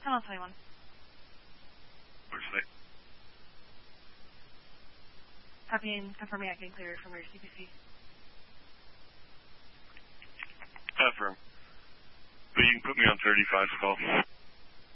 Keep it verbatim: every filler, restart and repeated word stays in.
Tunnel twenty-one. Where's that? Copy and confirming I can clear it from your C P C. Affirm. But you can put me on thirty-five call.